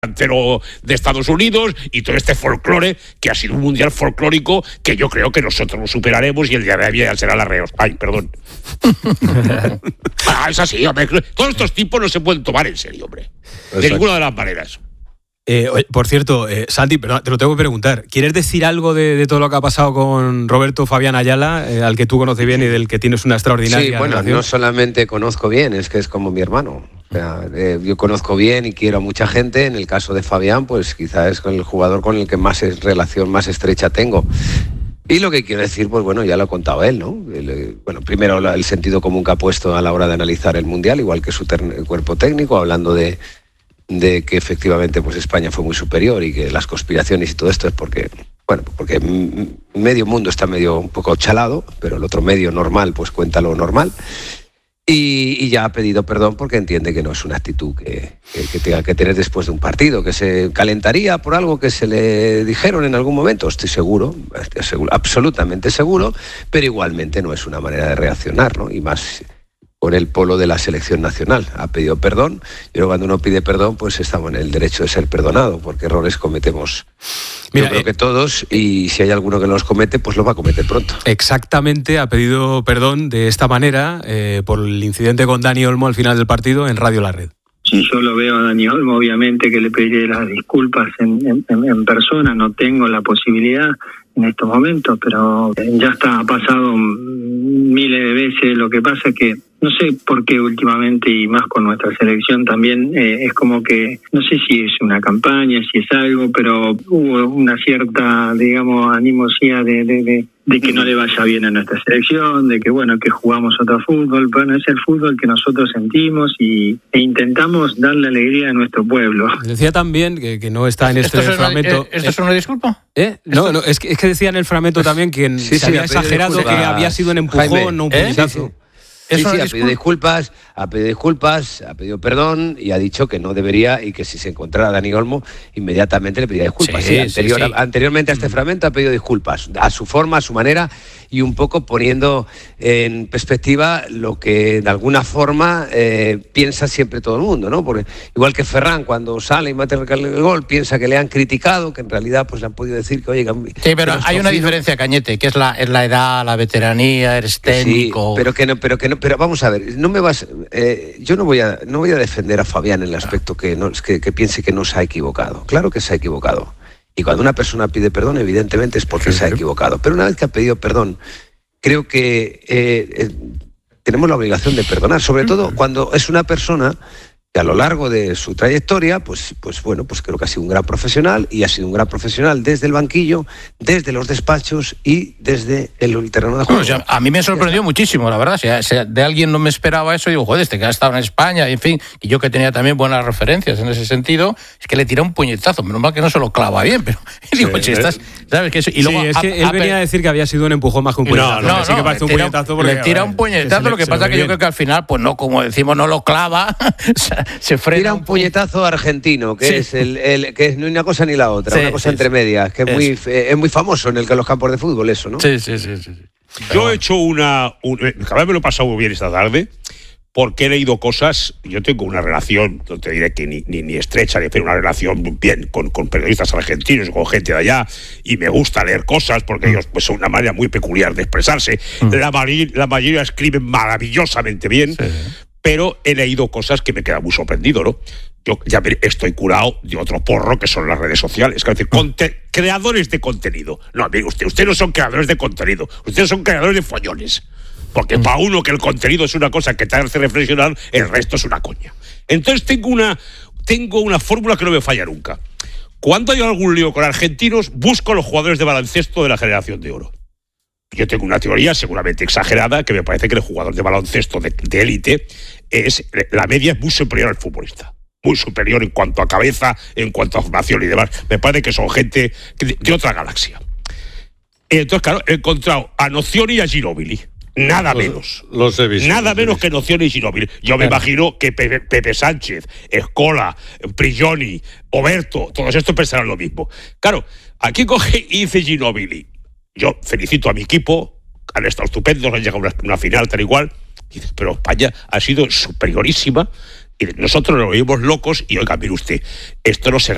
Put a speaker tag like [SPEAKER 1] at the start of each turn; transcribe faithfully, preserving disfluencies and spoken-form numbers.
[SPEAKER 1] delantero de Estados Unidos y todo este folclore que ha sido un mundial folclórico que yo creo que nosotros lo superaremos y el de Arabia será la Reos. Ay, perdón. Ah, es así, hombre. Todos estos tipos no se pueden tomar en serio, hombre. De ninguna de las maneras.
[SPEAKER 2] Eh, por cierto, eh, Santi, pero te lo tengo que preguntar. ¿Quieres decir algo de, de todo lo que ha pasado con Roberto Fabián Ayala, eh, al que tú conoces bien y del que tienes una extraordinaria
[SPEAKER 3] Sí, bueno,
[SPEAKER 2] relación?
[SPEAKER 3] No solamente conozco bien, es que es como mi hermano. O sea, eh, yo conozco bien y quiero a mucha gente. En el caso de Fabián, pues quizás es con el jugador con el que más es, relación más estrecha tengo. Y lo que quiero decir, pues bueno, ya lo ha contado él, ¿no? El, bueno, primero el sentido común que ha puesto a la hora de analizar el Mundial, igual que su ter- cuerpo técnico, hablando de de que efectivamente pues España fue muy superior y que las conspiraciones y todo esto es porque, bueno, porque medio mundo está medio un poco chalado, pero el otro medio normal pues cuenta lo normal. Y, y ya ha pedido perdón porque entiende que no es una actitud que, que, que tenga que tener después de un partido, que se calentaría por algo que se le dijeron en algún momento, estoy seguro, estoy seguro, absolutamente seguro, pero igualmente no es una manera de reaccionar, ¿no? Y más por el polo de la selección nacional. Ha pedido perdón, pero cuando uno pide perdón, pues estamos en el derecho de ser perdonado, porque errores cometemos, Mira, yo creo eh, que todos, y si hay alguno que no los comete, pues lo va a cometer pronto.
[SPEAKER 2] Exactamente, ha pedido perdón de esta manera eh, por el incidente con Dani Olmo al final del partido en Radio La Red.
[SPEAKER 4] Si yo lo veo a Dani Olmo, obviamente que le pediré las disculpas en, en, en persona, no tengo la posibilidad en estos momentos, pero ya está, ha pasado miles de veces. Lo que pasa es que no sé por qué últimamente, y más con nuestra selección también, eh, es como que, no sé si es una campaña, si es algo, pero hubo una cierta, digamos, animosidad de, de, de, de que no le vaya bien a nuestra selección, de que, bueno, que jugamos otro fútbol. Bueno, es el fútbol que nosotros sentimos y, e intentamos darle alegría a nuestro pueblo.
[SPEAKER 2] Decía también que, que no está en este
[SPEAKER 5] ¿Esto
[SPEAKER 2] fragmento...
[SPEAKER 5] Una, ¿Esto es una disculpa?
[SPEAKER 2] ¿Eh? No, no, es que, es que decía en el fragmento también que
[SPEAKER 3] sí,
[SPEAKER 2] se
[SPEAKER 3] sí,
[SPEAKER 2] había exagerado, que había sido un empujón,
[SPEAKER 3] Jaime,
[SPEAKER 2] no un
[SPEAKER 3] ¿eh?
[SPEAKER 2] puñetazo.
[SPEAKER 3] Sí, sí. Sí, sí, ha pedido disculpas, ha pedido disculpas, ha pedido perdón y ha dicho que no debería y que si se encontrara a Dani Olmo inmediatamente le pediría disculpas.
[SPEAKER 2] Sí,
[SPEAKER 3] sí, anterior,
[SPEAKER 2] sí, sí.
[SPEAKER 3] Anteriormente a este fragmento ha pedido disculpas, a su forma, a su manera y un poco poniendo en perspectiva lo que de alguna forma eh, piensa siempre todo el mundo, ¿no? Porque igual que Ferran cuando sale y mete el gol piensa que le han criticado, que en realidad pues le han podido decir que oye... Que,
[SPEAKER 5] sí, pero hay una diferencia, Cañete, que es la, es la edad, la veteranía, eres técnico...
[SPEAKER 3] Sí, pero que no, pero que no, pero vamos a ver, no me vas, eh, yo no voy a, no voy a defender a Fabián en el aspecto que, no, que, que piense que no se ha equivocado. Claro que se ha equivocado. Y cuando una persona pide perdón, evidentemente es porque sí, se ha equivocado. Pero una vez que ha pedido perdón, creo que eh, eh, tenemos la obligación de perdonar, sobre todo cuando es una persona que a lo largo de su trayectoria, pues, pues bueno, pues creo que ha sido un gran profesional y ha sido un gran profesional desde el banquillo, desde los despachos y desde el terreno de juego.
[SPEAKER 5] Bueno, o sea, a mí me sorprendió muchísimo, la verdad. Si, si de alguien no me esperaba eso, digo, joder, este que ha estado en España, en fin, y yo que tenía también buenas referencias en ese sentido, es que le tira un puñetazo. Menos mal que no se lo clava bien, pero digo,
[SPEAKER 2] sí,
[SPEAKER 5] si estás, ¿sabes? Que eso, y luego,
[SPEAKER 2] sí, es que él
[SPEAKER 5] a, a,
[SPEAKER 2] venía a decir que había sido un empujón más que un puñetazo.
[SPEAKER 5] No, no, no,
[SPEAKER 2] sí que parece un
[SPEAKER 5] tira,
[SPEAKER 2] puñetazo porque,
[SPEAKER 5] le tira un puñetazo, lo que pasa es que yo creo que al final, pues no, como decimos, no lo clava, se frena.
[SPEAKER 3] Tira un puñetazo argentino, que sí. es el, el que es no una cosa ni la otra, sí, una cosa sí, entre medias, que es muy, es muy famoso en el que los campos de fútbol eso, ¿no?
[SPEAKER 5] Sí, sí, sí. sí, sí.
[SPEAKER 1] Yo he hecho una, un, cada vez me lo he pasado muy bien esta tarde, porque he leído cosas. Yo tengo una relación, no te diré que ni, ni, ni estrecha, ni pero una relación bien con, con periodistas argentinos, con gente de allá, y me gusta leer cosas porque mm. ellos pues son una manera muy peculiar de expresarse. Mm. La, la mayoría escriben maravillosamente bien. Sí. Pero he leído cosas que me quedan muy sorprendido, ¿no? Yo ya estoy curado de otro porro que son las redes sociales. Es decir, conte- creadores de contenido. No, mire usted, ustedes no son creadores de contenido. Ustedes son creadores de follones. Porque para uno que el contenido es una cosa que te hace reflexionar, el resto es una coña. Entonces tengo una, tengo una fórmula que no me falla nunca. Cuando hay algún lío con argentinos, busco a los jugadores de baloncesto de la generación de oro. Yo tengo una teoría seguramente exagerada que me parece que el jugador de baloncesto de, de élite es la media es muy superior al futbolista, muy superior en cuanto a cabeza, en cuanto a formación y demás. Me parece que son gente de, de otra galaxia. Entonces, claro, he encontrado a Nocioni y a Ginóbili. Nada los, menos.
[SPEAKER 6] Los he visto.
[SPEAKER 1] Nada
[SPEAKER 6] los
[SPEAKER 1] menos
[SPEAKER 6] he visto.
[SPEAKER 1] que Nocioni y Ginóbili. Yo me claro. imagino que Pepe, Pepe Sánchez, Escola, Prigioni, Oberto, todos estos pensarán lo mismo. Claro, aquí coge y dice Ginóbili. Yo felicito a mi equipo, han estado estupendos, han llegado a una, una final tal igual, pero España ha sido superiorísima y nosotros nos volvimos locos y oiga, mire usted, esto no se